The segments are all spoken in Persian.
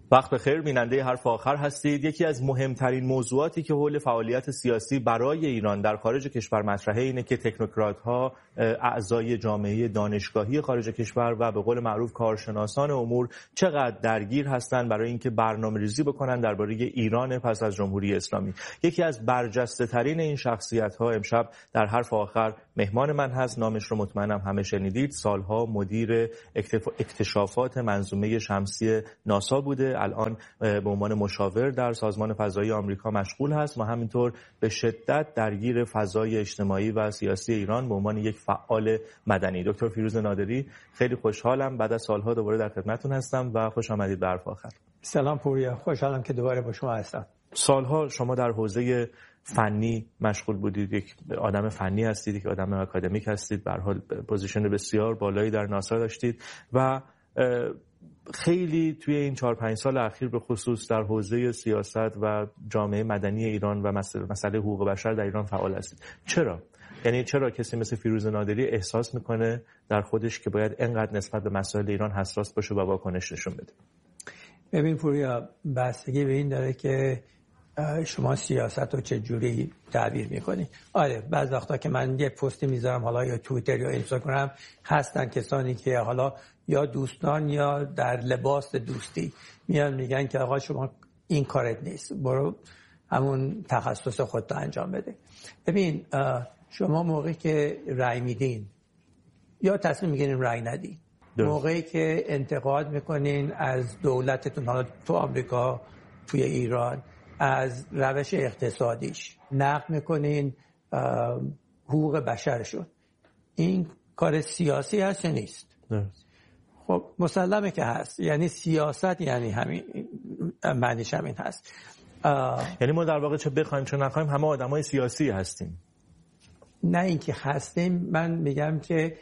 وقت بخیر، بیننده حرف آخر هستید. یکی از مهمترین موضوعاتی که حول فعالیت سیاسی برای ایران در خارج کشور مطرحه اینه که تکنوکرات‌ها، اعضای جامعه دانشگاهی خارج کشور و به قول معروف کارشناسان امور چقدر درگیر هستند برای اینکه برنامه‌ریزی بکنن درباره ایران پس از جمهوری اسلامی. یکی از برجسته‌ترین این شخصیت‌ها امشب در حرف آخر مهمان من هست. نامش رو مطمئنم همه شنیدید. سالها مدیر اکتشافات منظومه شمسی ناسا بوده. الان به عنوان مشاور در سازمان فضایی آمریکا مشغول هست و همینطور به شدت درگیر فضای اجتماعی و سیاسی ایران به عنوان یک فعال مدنی. دکتر فیروز نادری، خیلی خوشحالم بعد از سالها دوباره در خدمتتون هستم و خوش آمدید به حرف آخر. سلام پوریا، خوشحالم که دوباره با شما هستم. سالها شما در حوزه فنی مشغول بودید، یک آدم فنی هستید، یک آدم آکادمیک هستید، به هر حال پوزیشن بسیار بالایی در ناسا داشتید و خیلی توی این 4-5 سال اخیر به خصوص در حوزه سیاست و جامعه مدنی ایران و مسئله حقوق بشر در ایران فعال هستید. چرا؟ یعنی چرا کسی مثل فیروز نادری احساس میکنه در خودش که باید انقدر نسبت به مسائل ایران حساس باشه و واکنش نشون بده؟ ببین پوریا، بستگی به این داره که شما سیاست رو چه جوری تعبیر میکنی. آره، بعض وقتا که من یه پستی میذارم، حالا یا توییتر یا اینستاگرام، هستن کسانی که حالا یا دوستان یا در لباس دوستی میان میگن که آقا شما این کارت نیست، برو همون تخصص خودت انجام بده. ببین، شما موقعی که رأی میدین یا تصمیم میگیرین رأی ندین، موقعی که انتقاد میکنین از دولتتون، حالا تو آمریکا، توی ایران، از روش اقتصادیش، نقد میکنین حقوق بشرشون، این کار سیاسی هست یا نیست؟ خب مسلمه که هست. یعنی سیاست یعنی همین، معنیش همین هست. یعنی ما در واقع چه بخوایم چه نخوایم همه آدمای سیاسی هستیم. نه اینکه هستیم، من میگم که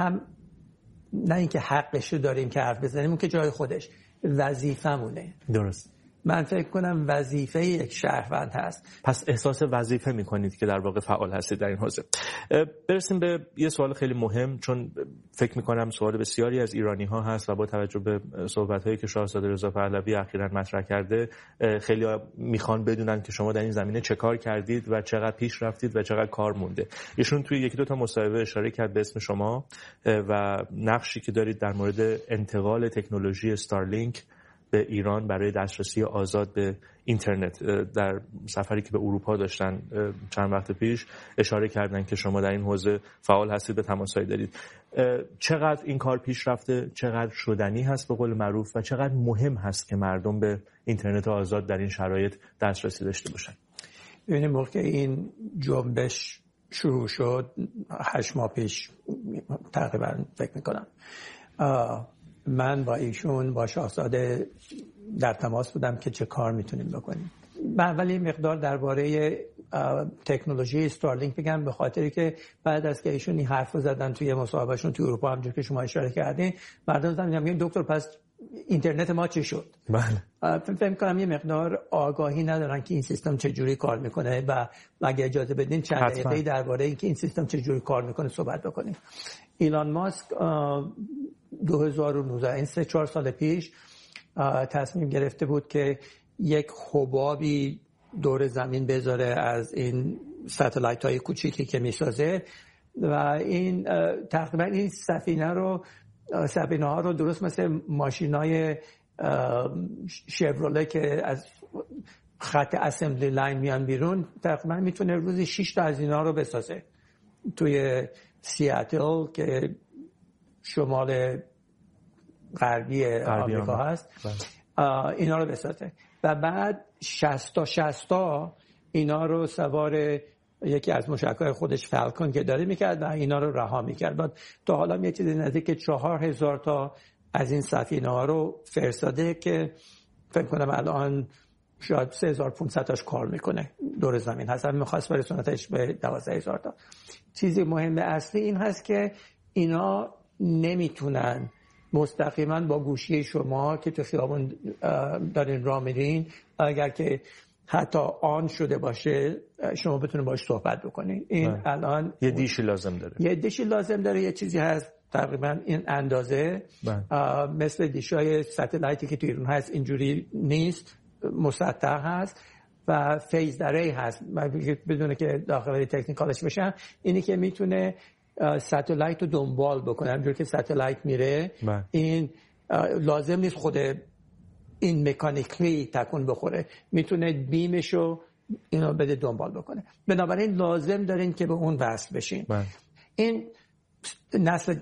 نه اینکه حقشو داریم که حرف بزنیم، اون که جای خودش، وظیفمونه. درست. من فکر کنم وظیفه یک شهروند هست. پس احساس وظیفه میکنید که در واقع فعال هستید در این حوزه. برسیم به یه سوال خیلی مهم، چون فکر میکنم سوال بسیاری از ایرانی ها هست و با توجه به صحبت هایی که شاهزاده رضا پهلوی اخیراً مطرح کرده، خیلی ها میخوان بدونن که شما در این زمینه چه کار کردید و چقدر پیش رفتید و چقدر کار مونده. ایشون توی یکی دو تا مصاحبه اشاره کرد به اسم شما و نقشی که دارید در مورد انتقال تکنولوژی استارلینک به ایران برای دسترسی آزاد به اینترنت در سفری که به اروپا داشتن چند وقت پیش اشاره کردن که شما در این حوزه فعال هستید، به تماسایی دارید. چقدر این کار پیش رفته، چقدر شدنی هست به قول معروف و چقدر مهم هست که مردم به اینترنت آزاد در این شرایط دسترسی داشته باشن؟ ببینید، موقع این جنبش شروع شد 8 ماه پیش تقریبا فکر میکنم، من با ایشون، با شاهزاده در تماس بودم که چه کار میتونیم بکنیم. من ولی مقدار درباره تکنولوژی استارلینک بگم، به خاطری که بعد از که ایشون این حرفو زدن توی مصاحبهشون توی اروپا، همونجور که شما اشاره کردین، مردم زدن میگن دکتر پس اینترنت ما چی شد؟ بله. فکر می‌کنم یه مقدار آگاهی ندارن که این سیستم چه جوری کار میکنه و اگه اجازه بدین چند دقیقه درباره اینکه این سیستم چه جوری کار میکنه صحبت بکنیم. ایلان ماسک 2019، این 3-4 سال پیش، تصمیم گرفته بود که یک حبابی دور زمین بذاره از این ستلایت های کوچیکی که میسازه و این تقریبا این سفینه ها رو درست مثل ماشینای شیورله که از خط اسمبلی لاین میان بیرون، تقریبا میتونه روزی 6 تا از اینا رو بسازه توی سیاتل که شمال غربی آمریکا هست. اینا رو بسازه و بعد 60 تا اینا رو سوار یکی از موشک‌های خودش فالکون که داره میکرد و اینا رو رها میکرد. بعد تا حالا یه چیزی نزدیک 4000 تا از این سفینه ها رو فرستاده که فکر کنم الان شاید 3500 تاش کار میکنه دور زمین. حسن میخواست برسونتش به 12000 تا. چیزی مهم اصلی این هست که اینا نمیتونن مستقیما با گوشی شما که تو خیابون دارین راه میرین، اگر که حتی آن شده باشه، شما بتونید باهاش صحبت بکنین. این الان یه دیشی لازم داره. یه چیزی هست تقریبا این اندازه، مثل دیشای ستلایتی که تو ایران هست اینجوری نیست، مسطح هست و فیز اری هست. بدونه که داخل تکنیکالش بشم، اینی که میتونه ستلایت رو دنبال بکنه. همونجوری که ستلایت میره این لازم نیست خود این مکانیکلی تکون بخوره، میتونه بیمشو اینو بده دنبال بکنه. بنابراین لازم دارین که به اون وصل بشین. این نسل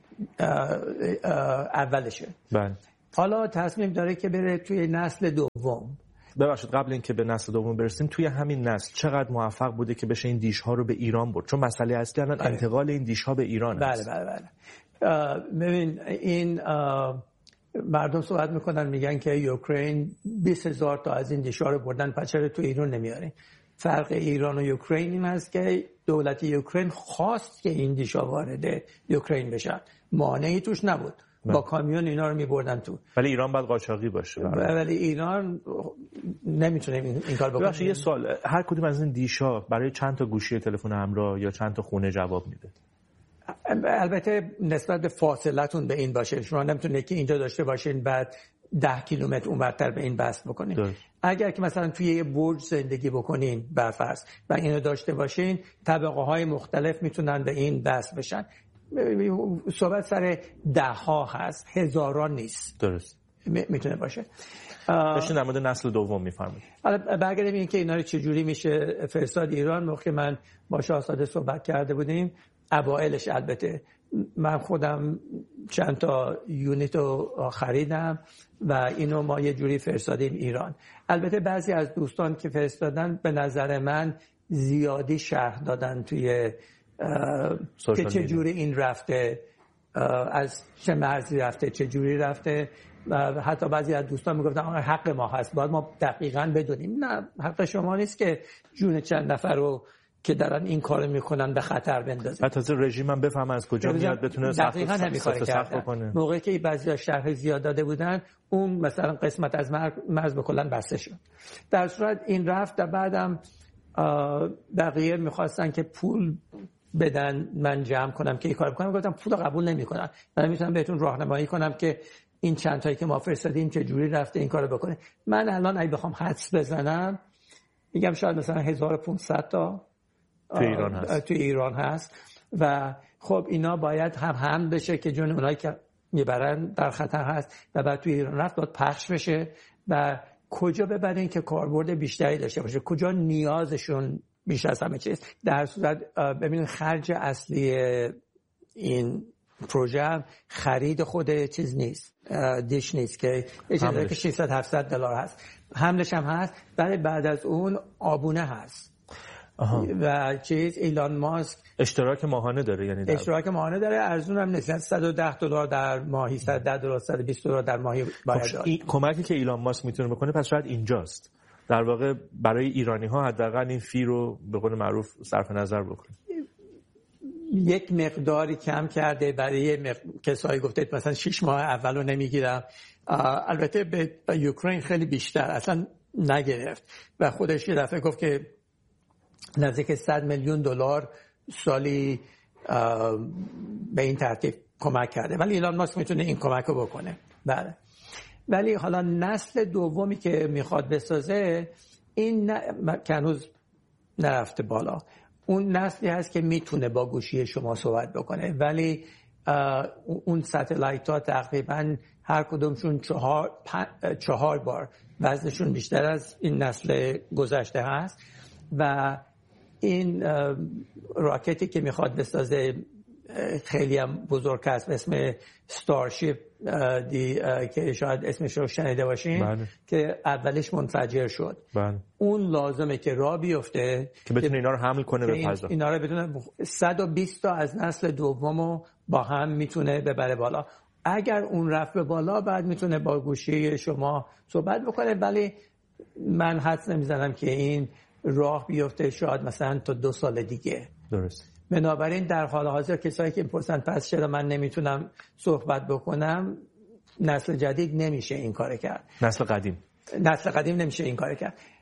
اولشه. حالا تصمیم داره که بره توی نسل دوم. ببخشید قبل اینکه به نسل دوم برسیم، توی همین نسل چقدر موفق بوده که بشه این دیش ها رو به ایران برد؟ چون مسئله اصلی الان انتقال این دیش ها به ایران است. بله. ببین این مردم صحبت میکنن، میگن که اوکراین 20,000 تا از این دیش ها رو بردن، پس چرا تو ایران نمیارین؟ فرق ایران و اوکراین این است که دولت اوکراین خواست که این دیش ها وارد اوکراین بشن، مانعی توش نبود. با کامیون اینا رو میبردن تو. ولی ایران باید قاچاقی باشه. ولی ایران نمیتونه این کار بکنه. یه سوال، هر کدوم از این دیشا برای چند تا گوشی تلفن همراه یا چند تا خونه جواب میده؟ البته نسبت به فاصلتون به این باشه. شما نمیتونه که اینجا داشته باشین بعد 10 کیلومتر اونورتر به این بس بکنین. اگر که مثلا توی یه برج زندگی بکنین برفرض و اینو داشته باشین، طبقه های مختلف میتونن به این بس بشن. صحبت سر 10 ها هست، هزاران نیست. درست. میتونه باشه. داشتین در مورد نسل دوم میفرمایید. حالا برگردیم این که اینا رو چجوری میشه فرستاد ایران. موقع من با شاهزاده صحبت کرده بودیم، اوایلش البته من خودم چند تا یونیت رو خریدم و اینو ما یه جوری فرستادیم ایران. البته بعضی از دوستان که فرستادن به نظر من زیادی شرح دادن توی که چه جوری این رفته، از چه مرزی رفته، چه جوری رفته. و حتی بعضی از دوستان میگفتن حق ما هست، باید ما دقیقاً بدونیم. نه، حق شما نیست که جون چند نفر رو که دارن این کارو میکنن به خطر بندازید. حتی از رژیم هم بفهمه از کجا میاد، بتونه سخت بکنه. موقعی که بعضی شرح زیاد داده بودن، اون مثلا قسمت از مرز به کلا بسته شد. در صورت این رفت و بعدم بقیه میخواستن که پول بدن من جمع کنم که این کار بکنم. گفتم پول قبول نمیکنم، من میتونم بهتون راهنمایی کنم که این چند تایی که ما فرستادیم چه جوری رفته این کارو بکنه. من الان اگه بخوام حدس بزنم میگم شاید مثلا 1500 تا تو ایران هست و خب اینا باید هم بشه که جون اونایی که میبرن در خطر هست و بعد تو ایران رفت باید پخش بشه و کجا ببرین که کاربرد بیشتری داشته باشه، کجا نیازشون بیش از همه چیز. در صورت ببینید خرج اصلی این پروژه خرید خود چیز نیست، دیش نیست که اجازه که $600-700 هست، حملش هم هست، ولی بعد از اون آبونه هست. و چیز ایلان ماسک اشتراک ماهانه داره، یعنی اشتراک ماهانه داره، ارزون هم نیست، $110 در ماهی، $110 $120 در ماهی باید داد. کمکی که ایلان ماسک میتونه بکنه پس شاید اینجاست، در واقع برای ایرانی ها حداقل این فی رو به قول معروف صرف نظر بکنه. یک مقداری کم کرده برای کسایی گفته مثلا 6 ماه اولو نمیگیرم. البته به اوکراین خیلی بیشتر اصلا نگرفت و خودش یه دفعه گفت که نزدیک $100 میلیون سالی به این ترتیب کمک کرده، ولی ایلان ماسک میتونه این کمک رو بکنه. بله. ولی حالا نسل دومی که میخواد بسازه این که هنوز نرفته بالا، اون نسلی هست که میتونه با گوشی شما صحبت بکنه، ولی اون ستلایت ها تقریبا هر کدومشون 4 بار وزنشون بیشتر از این نسل گذشته هست و این راکتی که میخواد بسازه خیلی هم بزرگ است، اسم ستارشیپ که شاید اسمش رو شنیده باشین. که اولش منفجر شد. اون لازمه که راه بیفته که بتونه اینا رو حمل کنه به فضا. اینا رو بدونه 120 تا از نسل دومو با هم میتونه ببره بالا. اگر اون رفت به بالا بعد میتونه با گوشی شما صحبت بکنه، ولی من حدس نمیزنم که این راه بیفته، شاید مثلا تا 2 سال دیگه. درست. بنابراین در حال حاضر کسایی که میپرسن پس چرا من نمیتونم صحبت بکنم، نسل جدید نمیشه این کار کرد. نسل قدیم نمیشه این کار کرد.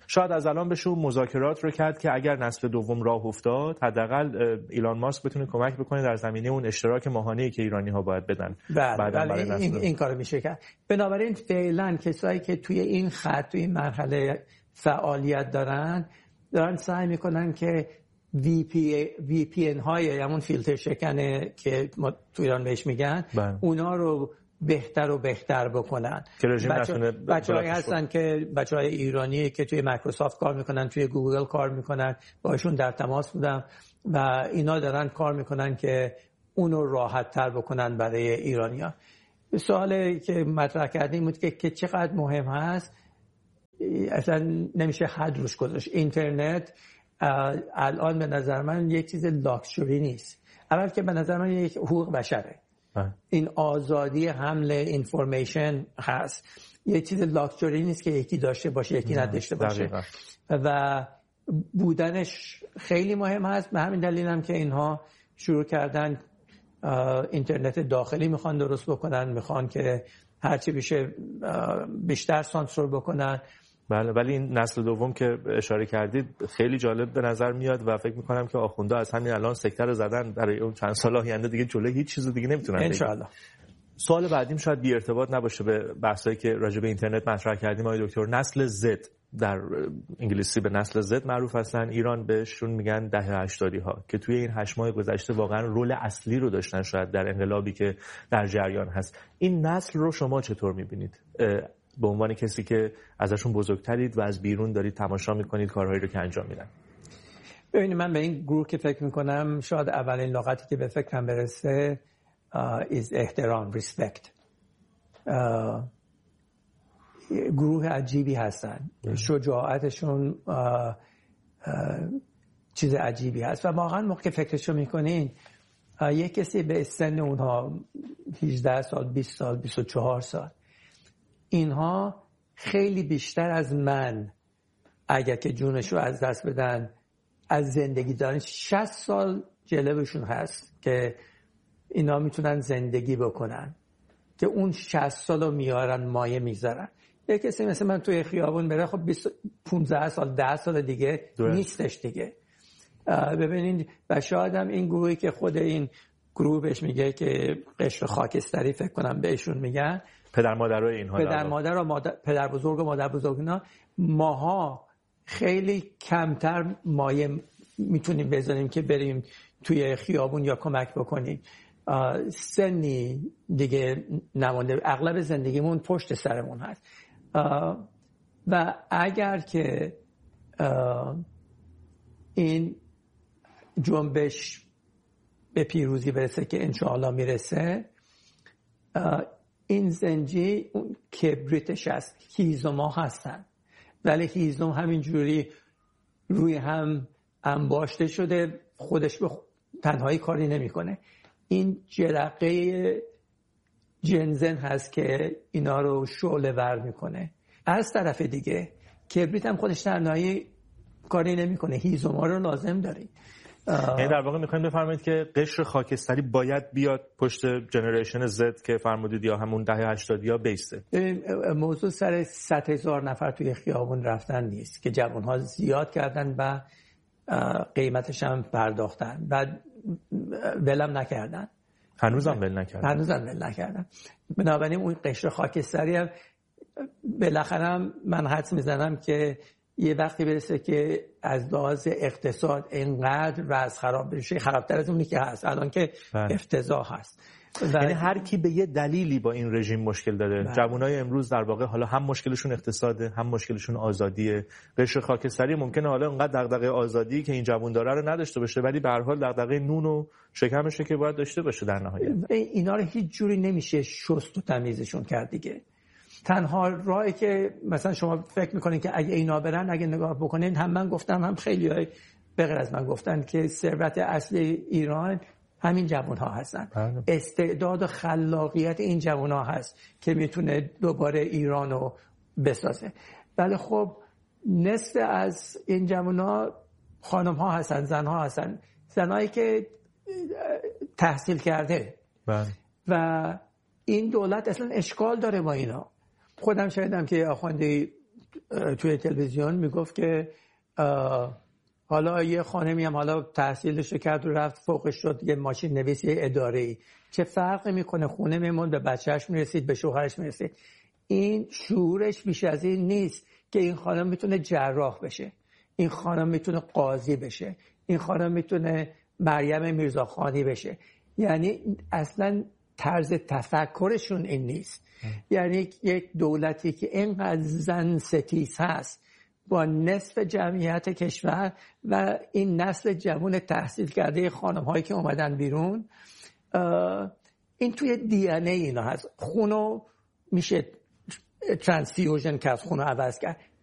شاید از الان بشه مذاکرات رو کرد که اگر نسل دوم راه افتاد حداقل ایلان ماسک بتونه کمک بکنه در زمینه اون اشتراک ماهانه‌ای که ایرانی‌ها باید بدن. بله این کارو میشه کرد. بنابراین فعلا کسایی که توی این خط توی این مرحله فعالیت دارن سعی میکنن که VPN های همون فیلتر شکنه که ما تو ایران بهش میگن اونا رو بهتر و بهتر بکنن. بچه‌هایی هستن که بچه‌های ایرانی که توی مایکروسافت کار میکنن، توی گوگل کار میکنن، باشون در تماس بودم و اینا دارن کار میکنن که اونو راحت تر بکنن برای ایرانی‌ها. سوالی که مطرح کردیم بود که چقدر مهم هست، اصلا نمیشه حد روش گذاشت. اینترنت الان به نظر من یک چیز لاکچری نیست. اول که به نظر من یک حقوق بشره. این آزادی حمل اینفورمیشن هست. یک چیز لاکچری نیست که یکی داشته باشه یکی نداشته باشه. و بودنش خیلی مهم هست. به همین دلیل هم که اینها شروع کردن اینترنت داخلی میخوان درست بکنن، میخوان که هرچی بشه بیشتر سانسور بکنن. بله، ولی این نسل دوم که اشاره کردید خیلی جالب به نظر میاد و فکر میکنم که آخونده از همین الان سکته رو زدن برای اون چند سال آینده دیگه جلوی هیچ چیز دیگه نمیتونن بگیرن انشالله. سوال بعدیم شاید بی ارتباط نباشه به بحثایی که راجع به اینترنت مطرح کردیم آقای دکتر. نسل زد در انگلیسی به نسل زد معروف هستن، ایران بهشون میگن دهه 80 ها، که توی این 8 ماه گذشته واقعا رول اصلی رو داشتن شاید در انقلابی که در جریان هست. این نسل رو شما چطور میبینید به عنوان کسی که ازشون بزرگترید و از بیرون دارید تماشا میکنید کارهایی رو که انجام میدن؟ ببینید من به این گروه که فکر میکنم شاید اولین لغتی که به فکرم برسه احترام، ریسپکت. گروه عجیبی هستن، شجاعتشون چیز عجیبی هست و واقعا موقع که فکرشو میکنین یک کسی به سن اونها 18 سال 20 سال 24 سال اینها خیلی بیشتر از من اگر که جونشو از دست بدن از زندگی دارن. 60 سال جلوشون هست که اینا میتونن زندگی بکنن که اون 60 سالو میارن مایه میذارن. یک کسی مثل من توی خیابون بره خب 15 سال 10 سال دیگه نیستش دیگه. ببینید و شاید هم این گروهی که خود این گروه بهش میگه که قشر خاکستری فکر کنم بهشون میگن پدر مادرای اینها، پدر بزرگ و مادر بزرگ اینا، ماها خیلی کمتر مایه میتونیم بزنیم که بریم توی خیابون یا کمک بکنیم. سنی دیگه نمانده، اغلب زندگیمون پشت سرمون هست و اگر که این جنبش به پیروزی برسه که انشاءالله میرسه، این زنجی اون کبریتش هست. هیزم‌ها هستن ولی هیزم همینجوری روی هم انباشته شده، خودش به تنهایی کاری نمیکنه. این جرقه جنزن هست که اینا رو شعله ور میکنه. از طرف دیگه کبریت هم خودش تنهایی کاری نمیکنه، هیزم‌ها رو لازم داریم. یعنی در واقع میخوایم بفرمایید که قشر خاکستری باید بیاد پشت جنریشن زد که فرمودید یا همون دهه 80 یا بیسته. موضوع سر 100,000 نفر توی خیابون رفتن نیست که جوان‌ها زیاد کردن و قیمتش هم پرداختن و ولم نکردن. هنوزم ول نکردن. بنابراین اون قشر خاکستری هم بالاخره من حدس میزنم که یه وقتی برسه که از لحاظ اقتصاد اینقدر وضع خراب بشه، خرابتر از اونی که هست الان که افتضاح هست. یعنی هر کی به یه دلیلی با این رژیم مشکل داره. جوانای امروز در واقع حالا هم مشکلشون اقتصاده، هم مشکلشون آزادیه. قشر خاکستری ممکنه حالا اونقدر دغدغه آزادی که این جوان داره رو نداشته باشه، ولی به هر حال دغدغه نون و شکمشه که باید داشته باشه در نهایت. اینا رو هیچ جوری نمیشه شست و تمیزشون کرد دیگه. تنها راهی که مثلا شما فکر میکنین که اگه اینا برن، اگه نگاه بکنین، هم من گفتم هم خیلیای به غیر از من گفتن که ثروت اصلی ایران همین جوان‌ها هستن. استعداد و خلاقیت این جوان‌ها هست که میتونه دوباره ایرانو بسازه. ولی خب نصف از این جوان‌ها خانم‌ها هستن، زن‌ها هستن، زنایی که تحصیل کرده. و این دولت اصلا اشکال داره با اینا. خودم شاهدم که آخوندی توی تلویزیون میگفت که حالا یه خانمی هم حالا تحصیلش کرد و رفت فوقش شد یه ماشین نویس یه اداره‌ای، چه فرقی میکنه؟ خونه میموند، به بچه‌اش میرسید، به شوهرش میرسید. این شعورش بیش از این نیست که این خانم میتونه جراح بشه، این خانم میتونه قاضی بشه، این خانم میتونه مریم میرزاخانی بشه. یعنی اصلا طرز تفکرشون این نیست. یعنی یک دولتی که اینقدر زن ستیز هست با نصف جمعیت کشور و این نسل جوان تحصیل کرده خانم هایی که اومدن بیرون، این توی دی ان ای اینا هست. خونو میشه ترانسفیوژن کرد، خونو عوض کرد.